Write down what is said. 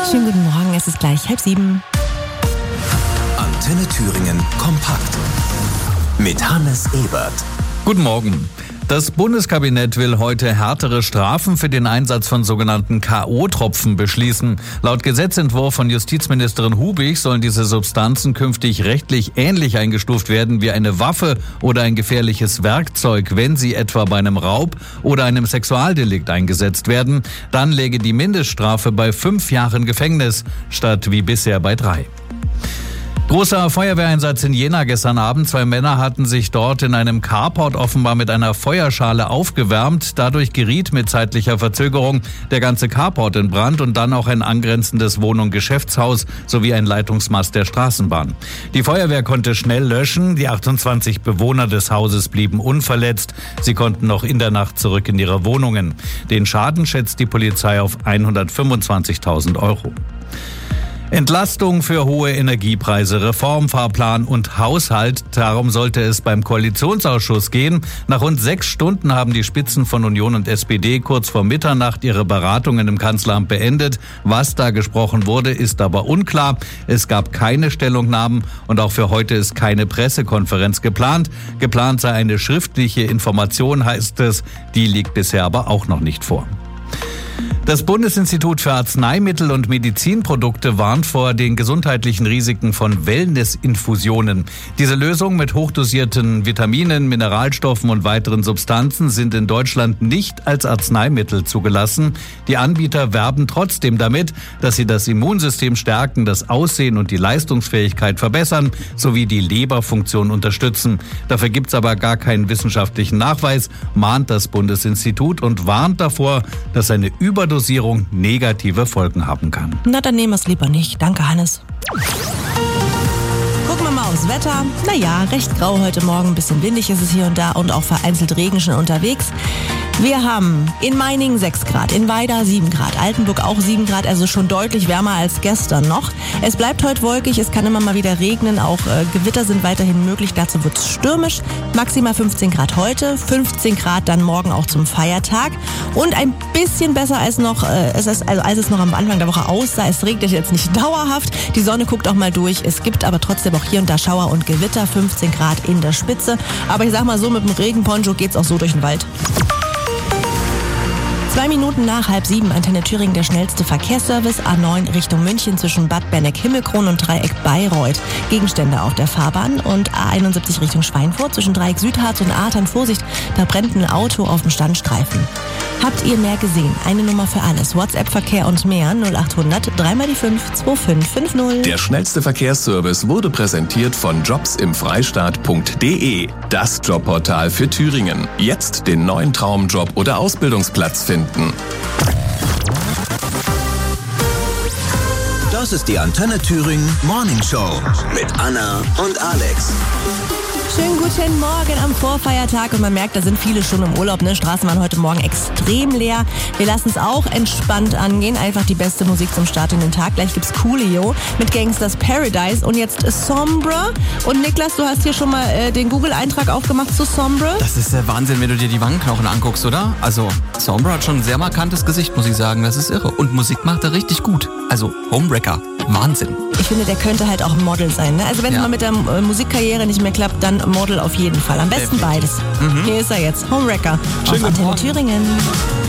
Schönen guten Morgen, es ist gleich 6:30. Antenne Thüringen kompakt mit Hannes Ebert. Guten Morgen. Das Bundeskabinett will heute härtere Strafen für den Einsatz von sogenannten K.O.-Tropfen beschließen. Laut Gesetzentwurf von Justizministerin Hubig sollen diese Substanzen künftig rechtlich ähnlich eingestuft werden wie eine Waffe oder ein gefährliches Werkzeug, wenn sie etwa bei einem Raub oder einem Sexualdelikt eingesetzt werden. Dann läge die Mindeststrafe bei 5 Jahren Gefängnis statt wie bisher bei 3. Großer Feuerwehreinsatz in Jena gestern Abend. 2 Männer hatten sich dort in einem Carport offenbar mit einer Feuerschale aufgewärmt. Dadurch geriet mit zeitlicher Verzögerung der ganze Carport in Brand und dann auch ein angrenzendes Wohn- und Geschäftshaus sowie ein Leitungsmast der Straßenbahn. Die Feuerwehr konnte schnell löschen. Die 28 Bewohner des Hauses blieben unverletzt. Sie konnten noch in der Nacht zurück in ihre Wohnungen. Den Schaden schätzt die Polizei auf 125.000 Euro. Entlastung für hohe Energiepreise, Reformfahrplan und Haushalt. Darum sollte es beim Koalitionsausschuss gehen. Nach rund 6 Stunden haben die Spitzen von Union und SPD kurz vor Mitternacht ihre Beratungen im Kanzleramt beendet. Was da gesprochen wurde, ist aber unklar. Es gab keine Stellungnahmen und auch für heute ist keine Pressekonferenz geplant. Geplant sei eine schriftliche Information, heißt es. Die liegt bisher aber auch noch nicht vor. Das Bundesinstitut für Arzneimittel und Medizinprodukte warnt vor den gesundheitlichen Risiken von Wellnessinfusionen. Diese Lösungen mit hochdosierten Vitaminen, Mineralstoffen und weiteren Substanzen sind in Deutschland nicht als Arzneimittel zugelassen. Die Anbieter werben trotzdem damit, dass sie das Immunsystem stärken, das Aussehen und die Leistungsfähigkeit verbessern sowie die Leberfunktion unterstützen. Dafür gibt es aber gar keinen wissenschaftlichen Nachweis, mahnt das Bundesinstitut und warnt davor, dass eine Überdosierung negative Folgen haben kann. Na, dann nehmen wir es lieber nicht. Danke, Hannes. Gucken wir mal aufs Wetter. Naja, recht grau heute Morgen, ein bisschen windig ist es hier und da und auch vereinzelt Regen schon unterwegs. Wir haben in Meiningen 6 Grad, in Weida 7 Grad, Altenburg auch 7 Grad, also schon deutlich wärmer als gestern noch. Es bleibt heute wolkig, es kann immer mal wieder regnen, auch Gewitter sind weiterhin möglich, dazu wird es stürmisch. Maximal 15 Grad heute, 15 Grad dann morgen auch zum Feiertag und ein bisschen besser als es noch am Anfang der Woche aussah. Es regnet jetzt nicht dauerhaft, die Sonne guckt auch mal durch, es gibt aber trotzdem auch hier und da Schauer und Gewitter, 15 Grad in der Spitze. Aber ich sag mal so, mit dem Regenponcho geht's auch so durch den Wald. 2 Minuten nach 6:30, Antenne Thüringen, der schnellste Verkehrsservice, A9 Richtung München zwischen Bad Berneck-Himmelkron und Dreieck Bayreuth. Gegenstände auf der Fahrbahn und A71 Richtung Schweinfurt zwischen Dreieck Südharz und Ahrtal. Vorsicht, da brennt ein Auto auf dem Standstreifen. Habt ihr mehr gesehen? Eine Nummer für alles. WhatsApp-Verkehr und mehr 0800 3x5 2550. Der schnellste Verkehrsservice wurde präsentiert von jobsimfreistaat.de. Das Jobportal für Thüringen. Jetzt den neuen Traumjob oder Ausbildungsplatz finden. Das ist die Antenne Thüringen Morning Show mit Anna und Alex. Schönen guten Morgen am Vorfeiertag und man merkt, da sind viele schon im Urlaub. Straßen waren heute Morgen extrem leer. Wir lassen es auch entspannt angehen. Einfach die beste Musik zum Start in den Tag. Gleich gibt's Coolio mit Gangsters Paradise und jetzt Sombra. Und Niklas, du hast hier schon mal den Google-Eintrag aufgemacht zu Sombra. Das ist der Wahnsinn, wenn du dir die Wangenknochen anguckst, oder? Also Sombra hat schon ein sehr markantes Gesicht, muss ich sagen. Das ist irre. Und Musik macht er richtig gut. Also Homewrecker. Wahnsinn. Ich finde, der könnte halt auch Model sein. Ne? Also wenn es mal mit der Musikkarriere nicht mehr klappt, dann Model auf jeden Fall. Am besten beides. Hier ist er jetzt, Homewrecker auf Antenne Thüringen.